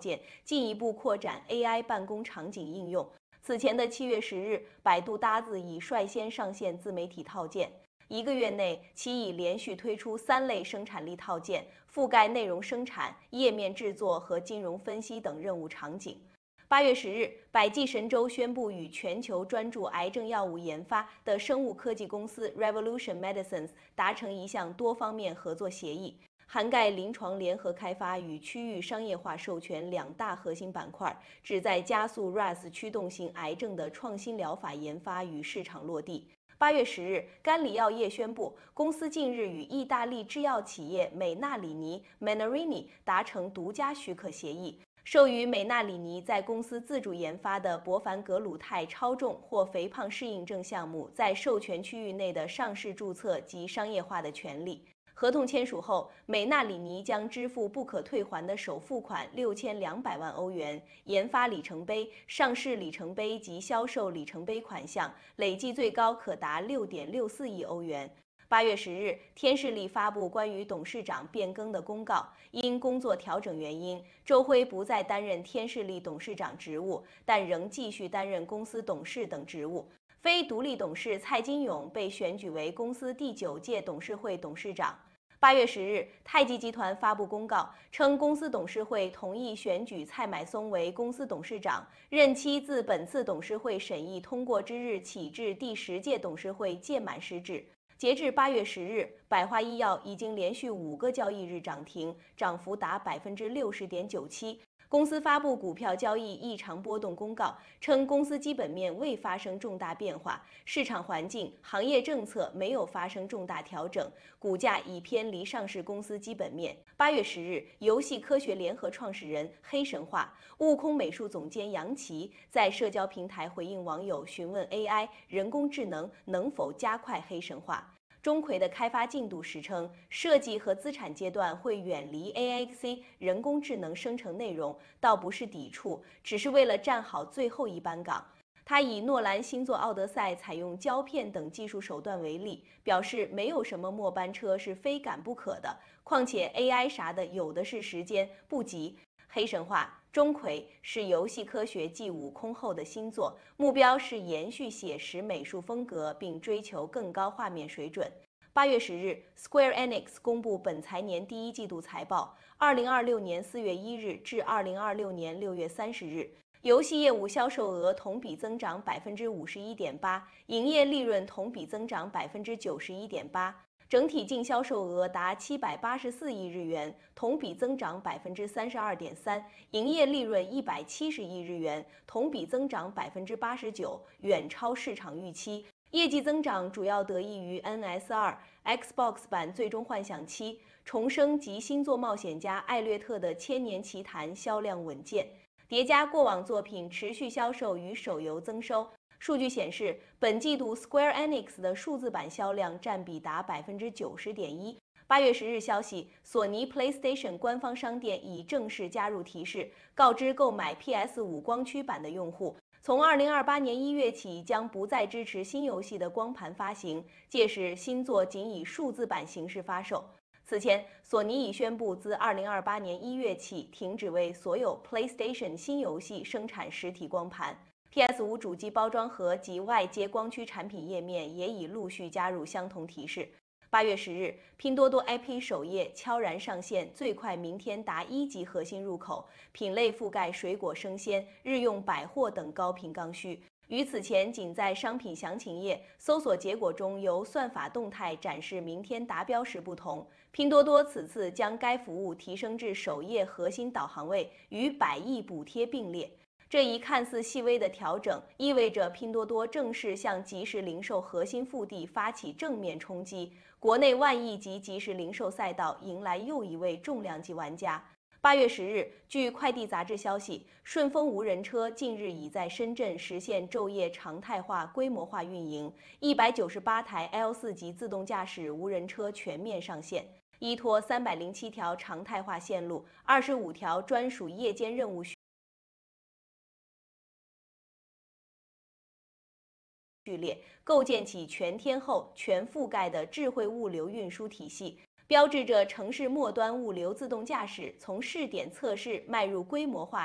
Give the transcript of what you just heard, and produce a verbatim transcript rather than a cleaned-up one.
件，进一步扩展 A I 办公场景应用。此前的七月十日，百度搭子已率先上线自媒体套件。一个月内，其已连续推出三类生产力套件，覆盖内容生产、页面制作和金融分析等任务场景。八月十日，百济神州宣布与全球专注癌症药物研发的生物科技公司 Revolution Medicines 达成一项多方面合作协议，涵盖临床联合开发与区域商业化授权两大核心板块，旨在加速 R A S 驱动性癌症的创新疗法研发与市场落地。八月十日，甘李药业宣布，公司近日与意大利制药企业美纳里尼 Menarini 达成独家许可协议，授予美纳里尼在公司自主研发的博凡格鲁肽超重或肥胖适应症项目在授权区域内的上市注册及商业化的权利。合同签署后，美纳里尼将支付不可退还的首付款六千两百万欧元，研发里程碑、上市里程碑及销售里程碑款项累计最高可达六点六四亿欧元。八月十日，天士力发布关于董事长变更的公告，因工作调整原因，周辉不再担任天士力董事长职务，但仍继续担任公司董事等职务。非独立董事蔡金勇被选举为公司第九届董事会董事长。八月十日，太极集团发布公告称，公司董事会同意选举蔡买松为公司董事长，任期自本次董事会审议通过之日起至第十届董事会届满时止。截至八月十日，百花医药已经连续五个交易日涨停，涨幅达百分之六十点九七。公司发布股票交易异常波动公告，称公司基本面未发生重大变化，市场环境、行业政策没有发生重大调整，股价已偏离上市公司基本面。八月十日，游戏科学联合创始人黑神话、悟空美术总监杨奇在社交平台回应网友询问 A I 人工智能能否加快黑神话。钟馗的开发进度时称，设计和资产阶段会远离 A I C 人工智能生成内容，倒不是抵触，只是为了站好最后一班岗。他以诺兰新作《奥德赛》采用胶片等技术手段为例，表示没有什么末班车是非赶不可的，况且 A I 啥的有的是时间，不急。黑神话钟馗是游戏科学继悟空后的新作，目标是延续写实美术风格，并追求更高画面水准。八月十日 ，Square Enix 公布本财年第一季度财报，二零二六年四月一日至二零二六年六月三十日，游戏业务销售额同比增长百分之五十一点八，营业利润同比增长百分之九十一点八。整体净销售额达七百八十四亿日元，同比增长百分之三十二点三，营业利润一百七十亿日元，同比增长百分之八十九，远超市场预期。业绩增长主要得益于 N S 二、Xbox 版《最终幻想七》、重生及新作冒险家艾略特的《千年奇谭》销量稳健，叠加过往作品持续销售与手游增收。数据显示，本季度 Square Enix 的数字版销量占比达百分之九十点一。八月十日消息，索尼 PlayStation 官方商店已正式加入提示，告知购买 P S 五 光驱版的用户，从二零二八年一月起将不再支持新游戏的光盘发行，届时新作仅以数字版形式发售。此前，索尼已宣布自二零二八年一月起停止为所有 PlayStation 新游戏生产实体光盘。P S 五 主机包装盒及外接光驱产品页面也已陆续加入相同提示。八月十日，拼多多 I P 首页悄然上线最快明天达一级核心入口，品类覆盖水果生鲜、日用百货等高频刚需。与此前仅在商品详情页搜索结果中由算法动态展示明天达标时不同，拼多多此次将该服务提升至首页核心导航位，与百亿补贴并列。这一看似细微的调整，意味着拼多多正式向即时零售核心腹地发起正面冲击，国内万亿级即时零售赛道迎来又一位重量级玩家。八月十日，据快递杂志消息，顺丰无人车近日已在深圳实现昼夜常态化、规模化运营，一百九十八台 L 四 级自动驾驶无人车全面上线，依托三百零七条常态化线路、二十五条专属夜间任务序列，构建起全天候、全覆盖的智慧物流运输体系。 标志着城市末端物流自动驾驶从试点测试迈入规模化